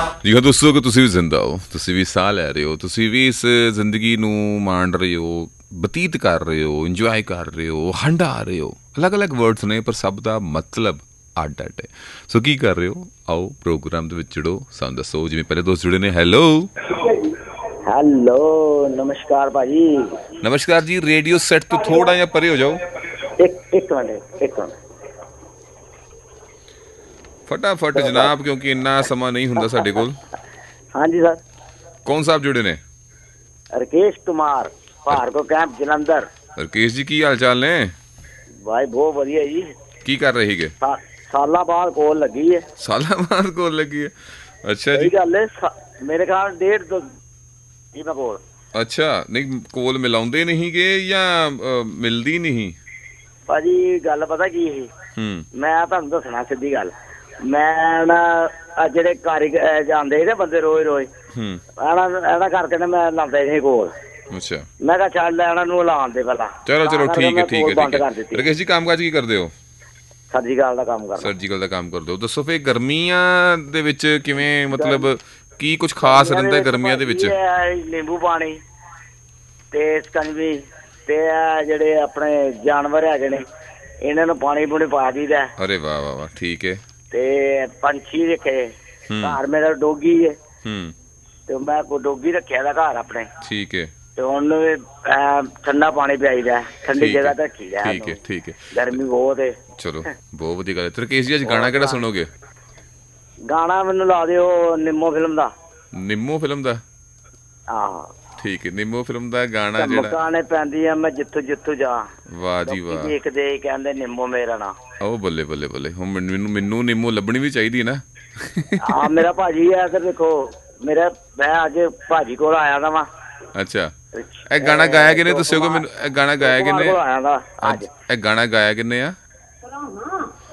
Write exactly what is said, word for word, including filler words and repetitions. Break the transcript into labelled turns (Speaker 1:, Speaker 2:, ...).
Speaker 1: ਜੀ ਹਾਂ ਦੋਸਤੋ, ਕਿ ਤੁਸੀਂ ਵੀ ਜ਼ਿੰਦਾ ਹੋ, ਤੁਸੀਂ ਵੀ ਸਾਹ ਲੈ ਰਹੇ ਹੋ, ਤੁਸੀਂ ਵੀ ਇਸ ਜ਼ਿੰਦਗੀ ਨੂੰ ਮਾਣ ਰਹੇ ਹੋ, ਬਤੀਤ ਕਰ ਰਹੇ ਹੋ, ਇੰਜੋਏ ਕਰ ਰਹੇ ਹੋ, ਹੰਢਾ ਰਹੇ ਹੋ। ਅਲੱਗ ਅਲੱਗ ਵਰਡਸ ਨੇ ਪਰ ਸਭ ਦਾ ਮਤਲਬ ਅੱਡ ਅੱਡ ਹੈ। ਸੋ ਕੀ ਕਰ ਰਹੇ ਹੋ? ਆਓ ਪ੍ਰੋਗਰਾਮ ਦੇ ਵਿੱਚ ਜੁੜੋ, ਸਾਨੂੰ ਦੱਸੋ। ਜਿਵੇਂ ਪਹਿਲੇ ਦੋਸਤ ਜੁੜੇ ਨੇ। ਹੈਲੋ
Speaker 2: ਹੈਲੋ, ਨਮਸਕਾਰ ਭਾਜੀ।
Speaker 1: ਨਮਸਕਾਰ ਜੀ। ਰੇਡੀਓ ਸੈੱਟ ਤੋਂ ਥੋੜਾ ਜਿਹਾ ਪਰੇ ਹੋ ਜਾਓ।
Speaker 2: ਇੱਕ ਇੱਕ ਮਿੰਟ ਇੱਕ ਮਿੰਟ
Speaker 1: ਫਟਾਫਟ ਜਨਾਬ, ਕਿਉਂਕਿ ਇੰਨਾ ਸਮਾਂ ਨਹੀਂ ਹੁੰਦਾ ਸਾਡੇ ਕੋਲ।
Speaker 2: ਹਾਂਜੀ ਸਰ।
Speaker 1: ਕੌਣ ਸਾਹਿਬ ਜੁੜੇ ਨੇ?
Speaker 2: ਰਕੇਸ਼ ਕੁਮਾਰ, ਭਾਰਗਵ ਕੈਂਪ, ਜਲੰਧਰ।
Speaker 1: ਰਕੇਸ਼ ਜੀ, ਕੀ ਹਾਲ ਚਾਲ ਨੇ?
Speaker 2: ਭਾਈ ਬਹੁਤ ਵਧੀਆ ਜੀ।
Speaker 1: ਕੀ ਕਰ ਰਹੇ ਸੀਗੇ?
Speaker 2: ਸਾਲਾਂ ਬਾਅਦ ਕੋਲ ਲੱਗੀ ਹੈ।
Speaker 1: ਸਾਲਾਂ ਬਾਅਦ ਕੋਲ ਲੱਗੀ ਹੈ? ਅੱਛਾ ਜੀ।
Speaker 2: ਸਹੀ ਗੱਲ ਹੈ। ਮੇਰੇ ਖਿਆਲ ਡੇਢ ਦੋ ਜੀ ਮੈਂ ਕੋਲ।
Speaker 1: ਅੱਛਾ, ਨਹੀਂ ਕੋਲ ਮਿਲਾਉਂਦੇ ਨਹੀਂ ਗੇ ਜਾਂ ਮਿਲਦੀ ਨਹੀਂ?
Speaker 2: ਭਾਜੀ ਗੱਲ ਪਤਾ ਕੀ ਸੀ, ਮੈਂ ਤੁਹਾਨੂੰ ਦੱਸਣਾ ਸਿੱਧੀ ਗੱਲ। ਮੈਂ ਨਾ ਜਿਹੜੇ ਕਾਰੀਗਰ ਜਾਂਦੇ ਸੀ ਨਾ ਬੰਦੇ ਰੋਜ਼ ਰੋਜ਼, ਇਹਨਾਂ ਇਹਨਾਂ ਕਰਕੇ ਨਾ ਮੈਂ ਲਾਉਂਦਾ ਸੀ ਕੋਲ।
Speaker 1: ਅੱਛਾ,
Speaker 2: ਮੈਂ ਕਿਹਾ ਛੱਡ ਇਹਨਾਂ ਨੂੰ ਲਾਉਣ ਦੇ ਪਹਿਲਾਂ।
Speaker 1: ਚਲੋ ਚਲੋ ਠੀਕ ਹੈ ਠੀਕ ਹੈ ਠੀਕ ਹੈ। ਰਕੇਸ਼ ਜੀ, ਕੰਮ ਕਾਜ ਕੀ ਕਰਦੇ ਹੋ?
Speaker 2: ਸਰਜੀਕਲ ਦਾ ਕੰਮ ਕਰਦਾ।
Speaker 1: ਸਰਜੀਕਲ ਦਾ ਕੰਮ ਕਰਦੇ ਹੋ। ਦੱਸੋ ਫਿਰ ਗਰਮੀਆਂ ਦੇ ਵਿੱਚ ਕਿਵੇਂ, ਮਤਲਬ ਕੀ ਕੁਝ ਖਾਸ ਰਹਿੰਦਾ ਗਰਮੀਆਂ ਦੇ ਵਿੱਚ?
Speaker 2: ਨਿੰਬੂ ਪਾਣੀ ਤੇ ਸਕੰਜਵੀ ਤੇ ਜਿਹੜੇ ਆਪਣੇ ਜਾਨਵਰ ਹੈਗੇ ਨੇ, ਇਹਨਾਂ ਨੂੰ ਪਾਣੀ ਪੂਣੀ ਪਾ ਦਈਦਾ।
Speaker 1: ਅਰੇ ਵਾਹ ਵਾਹ ਵਾਹ, ਠੀਕ ਹੈ।
Speaker 2: ਤੇ ਪੰਛੀ ਰੱਖੇ ਘਰ, ਮੇਰਾ ਡੋਗੀ ਹੈ ਤੇ ਮੈਂ ਕੋਈ ਡੋਗੀ ਰੱਖਿਆ ਦਾ ਘਰ ਆਪਣੇ।
Speaker 1: ਠੀਕ ਹੈ।
Speaker 2: ਤੇ ਉਹਨੂੰ ਵੀ ਠੰਡਾ ਪਾਣੀ ਪਿਆਈਦਾ, ਠੰਡੀ ਜਗ੍ਹਾ ਤੇ ਰੱਖੀਦਾ।
Speaker 1: ਠੀਕ ਹੈ ਠੀਕ ਹੈ।
Speaker 2: ਗਰਮੀ ਬਹੁਤ ਹੈ।
Speaker 1: ਚਲੋ ਬਹੁਤ ਵਧੀਆ ਗੱਲ ਹੈ। ਰਕੇਸ਼ ਜੀ, ਅੱਜ ਗਾਣਾ ਕਿਹੜਾ ਸੁਣੋਗੇ?
Speaker 2: ਗਾਣਾ ਮੈਨੂੰ ਲਾ ਦਿਓ ਨਿੰਮੋ ਫਿਲਮ ਦਾ।
Speaker 1: ਨਿੰਮੋ ਫਿਲਮ ਦਾ?
Speaker 2: ਆਹੋ
Speaker 1: ਠੀਕ ਹੈ। ਨਿੰਮੋ ਫਿਲਮ ਦਾ ਗਾਣਾ ਜਿਹੜਾ
Speaker 2: ਮਕਾਨੇ ਪੈਂਦੀ ਆ ਮੈਂ ਜਿੱਥੋਂ ਜਿੱਥੋਂ ਜਾ।
Speaker 1: ਵਾਹ ਜੀ ਵਾਹ।
Speaker 2: ਦੇਖਦੇ ਕਹਿੰਦੇ ਨਿੰਮੋ ਮੇਰਾ ਨਾਂ।
Speaker 1: ਉਹ ਬੱਲੇ ਬੱਲੇ ਬੱਲੇ। ਹੁਣ ਮੈਨੂੰ ਮੈਨੂੰ ਨਿੰਮੋ ਲੱਭਣੀ ਵੀ ਚਾਹੀਦੀ ਨਾ।
Speaker 2: ਹਾਂ, ਮੇਰਾ ਭਾਜੀ ਹੈ। ਇੱਧਰ ਦੇਖੋ, ਮੇਰਾ ਮੈਂ ਅੱਜ ਭਾਜੀ ਕੋਲ ਆਇਆ ਦਾ ਵਾ।
Speaker 1: ਅੱਛਾ, ਇਹ ਗਾਣਾ ਗਾਇਆ ਕਿਨੇ ਦੱਸਿਓਗੇ ਮੈਨੂੰ? ਇਹ ਗਾਣਾ ਗਾਇਆ ਕਿਨੇ? ਇਹ ਗਾਣਾ ਗਾਇਆ ਕਿਨੇ ਆ?